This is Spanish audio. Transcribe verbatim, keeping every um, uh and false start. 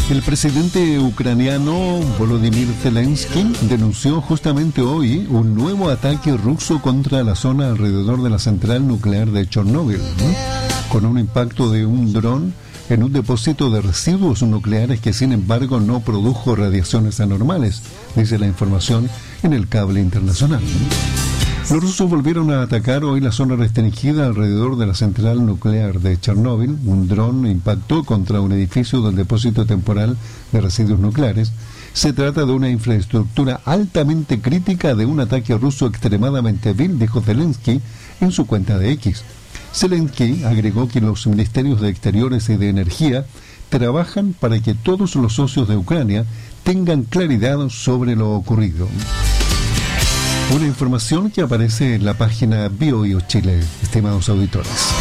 El presidente ucraniano Volodymyr Zelensky denunció justamente hoy un nuevo ataque ruso contra la zona alrededor de la central nuclear de Chernóbil, ¿no? Con un impacto de un dron en un depósito de residuos nucleares que sin embargo no produjo radiaciones anormales, dice la información en el cable internacional, ¿no? Los rusos volvieron a atacar hoy la zona restringida alrededor de la central nuclear de Chernóbil. Un dron impactó contra un edificio del depósito temporal de residuos nucleares. Se trata de una infraestructura altamente crítica de un ataque ruso extremadamente vil, dijo Zelensky en su cuenta de X. Zelensky agregó que los ministerios de Exteriores y de Energía trabajan para que todos los socios de Ucrania tengan claridad sobre lo ocurrido. Una información que aparece en la página BioBio Chile, estimados auditores.